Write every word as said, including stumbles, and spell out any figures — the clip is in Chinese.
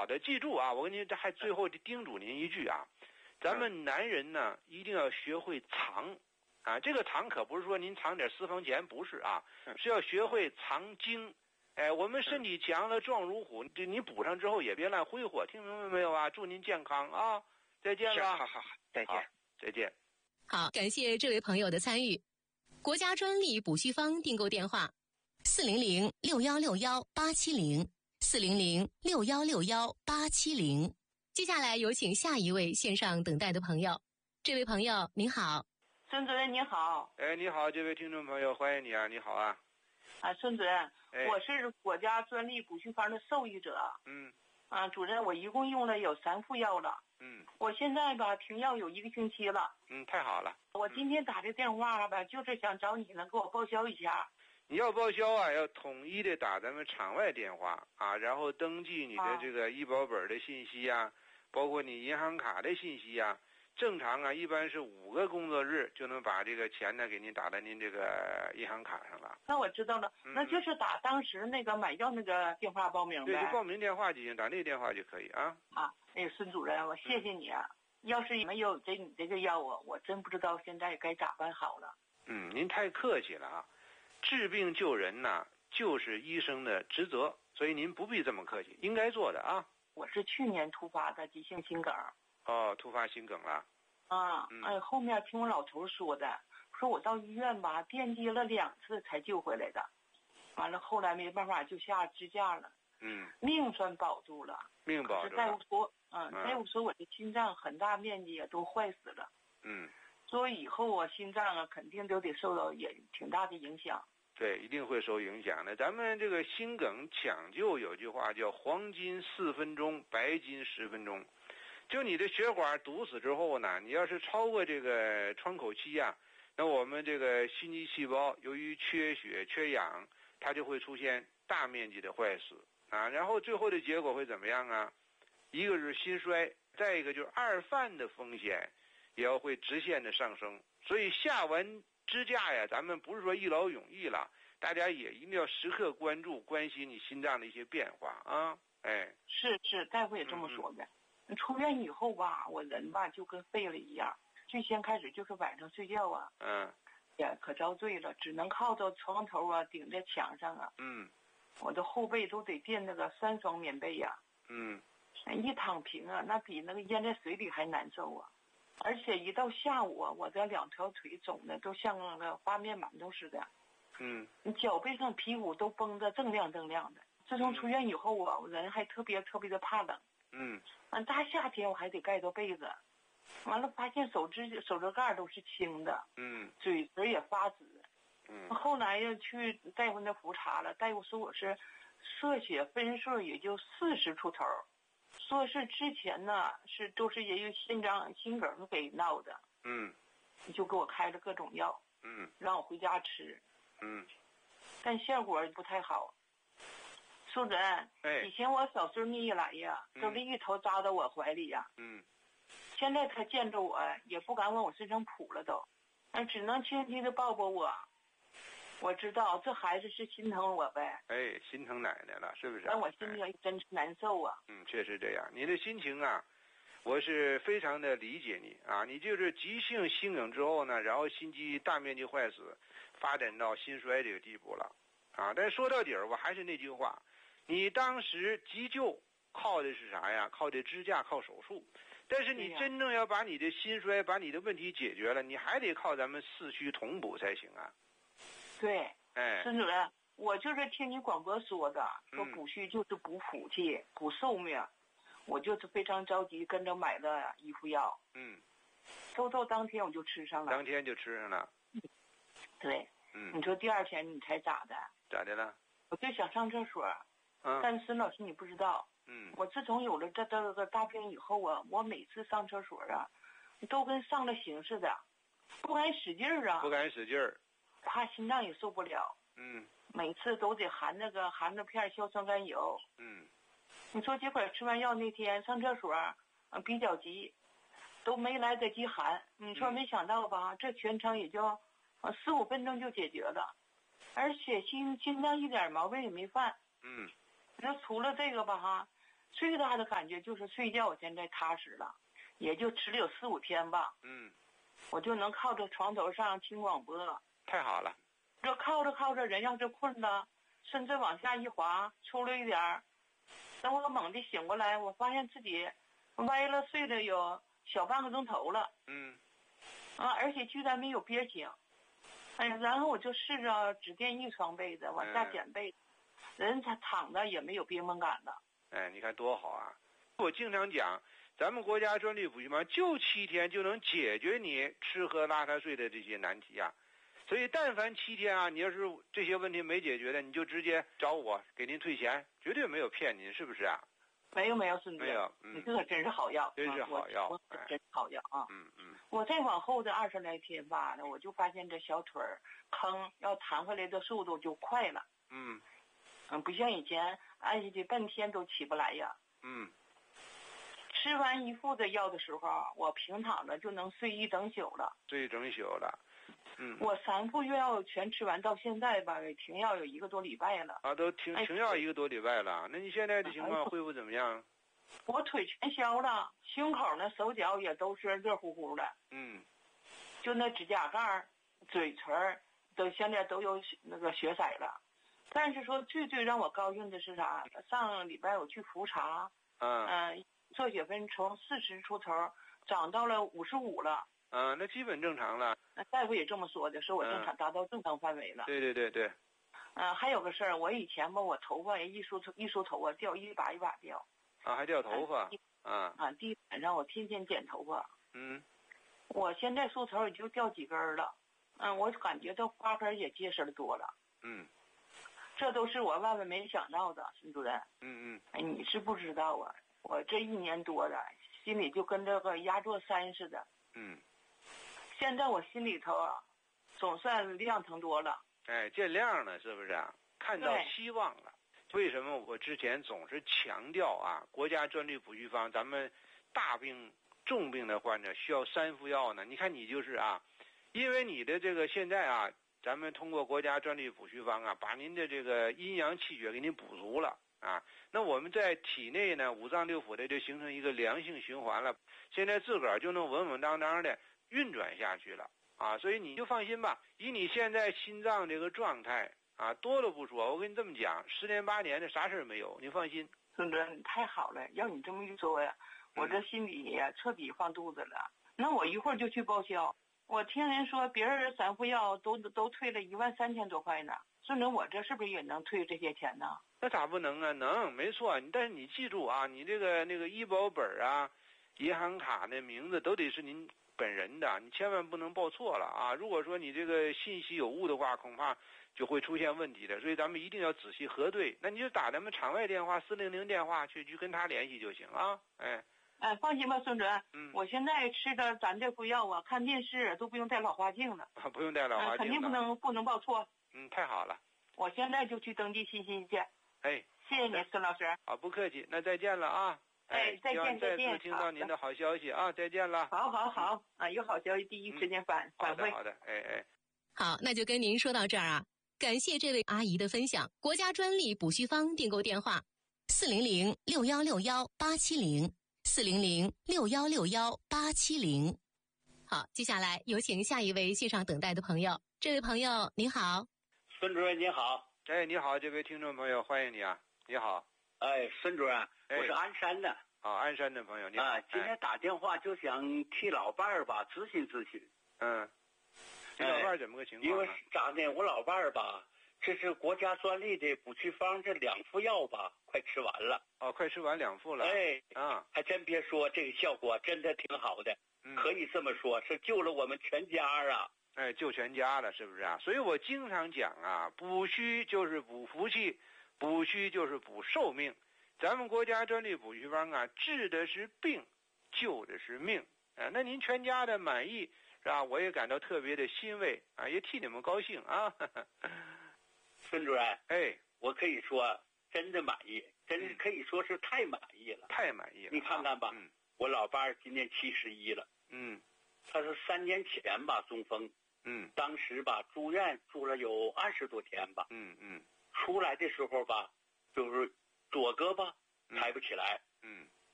好的，记住啊，我跟您这还最后叮嘱您一句啊，咱们男人呢一定要学会藏啊，这个藏可不是说您藏点私房钱，不是啊，是要学会藏精。哎，我们身体强了，壮如虎，这你补上之后也别乱挥霍，听明白没有啊？祝您健康啊！再见了， 好好好，再见， 再见。 好，感谢这位朋友的参与。国家专利补虚方订购电话：四零零六幺六幺八七零，四零零六幺六幺八七零。接下来有请下一位线上等待的朋友。这位朋友您好。 孙主任你好。 哎，你好，这位听众朋友，欢迎你啊，你好啊。 啊，孙主任， 哎、 我是国家专利补虚方的受益者。 嗯。 啊，主任，我一共用了有三副药了。 嗯。 我现在吧停药有一个星期了。 嗯，太好了。 我今天打这电话吧，就是想找你能给我报销一下。 你要报销啊，要统一的打咱们场外电话啊，然后登记你的这个医保本的信息啊，包括你银行卡的信息啊。正常啊，一般是五个工作日就能把这个钱呢给您打到您这个银行卡上了。 那我知道了，嗯、那就是打当时那个买药那个电话报名呗。 对，就报名电话就行，打那个电话就可以啊。 啊，哎，孙主任，我谢谢你啊！嗯、要是没有这你这个药啊，我真不知道现在该咋办好了。 嗯，您太客气了啊！治病救人呐，就是医生的职责，所以您不必这么客气，应该做的啊。 我是去年突发的急性心梗。 哦，突发心梗了。 啊，嗯、哎，后面听我老头说的，说我到医院吧电击了两次才救回来的，完了后来没办法就下支架了。 嗯， 命算保住了， 命保住了。 大夫说，嗯，大夫说我的心脏很大面积都坏死了。 嗯， 所以以后啊，心脏啊肯定都得受到也挺大的影响。 对，一定会受影响的。咱们这个心梗抢救有句话叫黄金四分钟，白金十分钟。就你的血管堵死之后呢，你要是超过这个窗口期啊，那我们这个心肌细胞由于缺血缺氧，它就会出现大面积的坏死啊，然后最后的结果会怎么样啊？一个是心衰，再一个就是二犯的风险也要会直线的上升。所以下完支架呀，咱们不是说一劳永逸了，大家也一定要时刻关注关心你心脏的一些变化啊。哎， 是是，大夫也这么说的。嗯嗯，出院以后吧，我人吧就跟废了一样。最先开始就是晚上睡觉啊， 嗯， 也可遭罪了，只能靠着床头啊，顶在墙上啊。 嗯， 我的后背都得垫那个三双棉被呀、 啊。嗯， 一躺平啊，那比那个淹在水里还难受啊。而且一到下午啊，我这两条腿肿的都像那个发面馒头似的。 嗯， 你脚背上皮骨都绷得锃亮锃亮的。自从出院以后啊，我人还特别特别的怕冷。 嗯， 完大夏天我还得盖着被子，完了发现手指手指盖都是青的， 嗯， 嘴唇也发紫， 嗯， 后来呀去大夫那复查了，大夫说我是射血分数也就四十出头，说是之前呢是都是因为心脏心梗给闹的， 嗯， 就给我开了各种药， 嗯， 让我回家吃， 嗯， 但效果不太好。苏主任， 哎， 以前我小孙女一来呀，都是一头扎到我怀里呀。 嗯， 现在他见着我也不敢往我身上扑了都，只能轻轻的抱抱我。我知道这孩子是心疼我呗。 哎，心疼奶奶了，是不是？ 但我心里真是难受啊。 嗯，确实这样。你的心情啊，我是非常的理解你啊。你就是急性心梗之后呢，然后心肌大面积坏死，发展到心衰这个地步了啊。但说到底儿，我还是那句话。你当时急救靠的是啥呀？靠的支架，靠手术。但是你真正要把你的心衰、把你的问题解决了，你还得靠咱们四虚同补才行啊。 对， 哎， 孙主任，我就是听你广播说的，说补虚就是补福气、补寿命，我就是非常着急，跟着买了一副药。 嗯， 收到当天我就吃上了。 当天就吃上了。 嗯，对。 嗯， 你说第二天你猜咋的？ 咋的了？ 我就想上厕所。 嗯， 但是孙老师你不知道， 嗯， 我自从有了这这个大病以后啊，我每次上厕所啊，都跟上了刑似的，不敢使劲儿啊， 不敢使劲儿， 怕心脏也受不了。 嗯， 每次都得含那个含着片硝酸甘油。 嗯， 你说结果吃完药那天上厕所，啊比较急，都没来得及含。你说没想到吧？嗯、这全程也就啊四五分钟就解决了，而且心心脏一点毛病也没犯。 嗯。 那除了这个吧哈， 最大的感觉就是睡觉，我现在踏实了，也就迟了有四五天吧。 嗯， 我就能靠着床头上听广播。 太好了。 这靠着靠着，人要是困了，身子往下一滑，出了一点儿，等我猛地醒过来，我发现自己歪了睡了有小半个钟头了。 嗯。 啊，而且居然没有憋醒。哎呀，然后我就试着只垫一床被子，往下减被子，嗯、人他躺着也没有憋闷感了。 哎，你看多好啊！我经常讲，咱们国家专利补习班就七天就能解决你吃喝拉撒睡的这些难题啊。所以但凡七天啊，你要是这些问题没解决的，你就直接找我给您退钱，绝对没有骗您，是不是啊？ 没有没有，孙子， 没有，嗯， 你这可真是好药， 真是好药， 我我真是好药啊！ 嗯嗯。 我再往后的二十来天吧，我就发现这小腿儿坑要弹回来的速度就快了。 嗯。 嗯，不像以前按下去半天都起不来呀。 嗯。 吃完一副的药的时候，我平躺着就能睡一整宿了。 睡一整宿了。嗯。 我三副药全吃完，到现在吧，停药有一个多礼拜了。 啊，都停停药一个多礼拜了。那你现在的情况恢复怎么样？ 我腿全消了，胸口呢、手脚也都是热乎乎的。 嗯。 就那指甲盖、嘴唇都现在都有那个血色了。但是说最最让我高兴的是啥？上礼拜我去复查， 嗯、 呃，测血分从四十出头涨到了五十五了。 嗯、呃，那基本正常了。 那大夫也这么说的，说我正常达到正常范围了。 对对对对。 嗯、呃，还有个事儿，我以前吧，我头发一梳一梳头发掉一把一把掉。 啊，还掉头发。啊。 啊，地板上我天天剪头发。 嗯。 我现在梳头也就掉几根了。嗯，我感觉这花根也结实的多了。 嗯。 这都是我万万没想到的，孙主任。 嗯嗯。 哎，你是不知道啊，我这一年多的心里就跟这个压座山似的。 嗯。 现在我心里头啊，总算亮堂多了。 哎，见亮了，是不是啊？看到希望了。为什么我之前总是强调啊，国家专利补习方，咱们大病重病的患者需要三副药呢？你看你就是啊，因为你的这个现在啊。咱们通过国家专利补虚方啊，把您的这个阴阳气血给您补足了啊。那我们在体内呢，五脏六腑的就形成一个良性循环了。现在自个儿就能稳稳当当的运转下去了啊。所以你就放心吧，以你现在心脏这个状态啊，多了不说，我跟你这么讲，十年八年的啥事儿没有，你放心。 孙主任，你太好了，要你这么一说呀，我这心里呀彻底放肚子了。那我一会儿就去报销。我听人说别人三副药都都退了一万三千多块呢，孙主任，我这是不是也能退这些钱呢？ 那咋不能啊？能，没错。但是你记住啊，你这个那个医保本啊、银行卡的名字都得是您本人的，你千万不能报错了啊！如果说你这个信息有误的话，恐怕就会出现问题的。所以咱们一定要仔细核对。那你就打咱们场外电话四零零电话去去跟他联系就行啊。哎。 哎，放心吧，孙主任。 嗯， 我现在吃的咱这副药啊，看电视都不用戴老花镜了。 啊，不用戴老花镜了。 嗯、肯定不能不能报错。 嗯，太好了。 我现在就去登记信息去。 哎， 谢谢您，孙老师。 好，不客气。那再见了啊。 哎，再见再见。 再次听到您的好消息啊，再见了。 好好好、嗯、啊，有好消息第一时间反、嗯、反馈。 好的，哎哎。 好，那就跟您说到这儿啊。感谢这位阿姨的分享。国家专利补虚方订购电话：四零零六幺六幺八七零。四零零六幺六幺八七零。好，接下来有请下一位线上等待的朋友。这位朋友您好。 孙主任您好。 哎，你好，这位听众朋友，欢迎你啊。你好。 哎，孙主任， 哎、 我是鞍山的。 啊，鞍山的朋友，你好。 啊，今天打电话就想替老伴儿吧咨询咨询。 嗯。你老伴儿怎么个情况、啊哎？因为咋呢？我老伴儿吧，这是国家专利的补气方，这两副药吧，快吃完了。 哦，快吃完两副了。 哎， 啊， 还真别说，这个效果真的挺好的， 嗯、 可以这么说，是救了我们全家啊。 哎，救全家了，是不是啊？所以我经常讲啊，补虚就是补福气，补虚就是补寿命。咱们国家专利补虚方啊，治的是病，救的是命啊。那您全家的满意是吧？我也感到特别的欣慰啊，也替你们高兴啊。 孙主任， 哎， 我可以说真的满意，真是可以说是太满意了， 太满意了。 你看看吧， 嗯、 我老伴儿今年七十一了， 嗯， 他是三年前吧中风， 嗯， 当时吧住院住了有二十多天吧， 嗯嗯， 出来的时候吧，就是左胳膊抬不起来。 嗯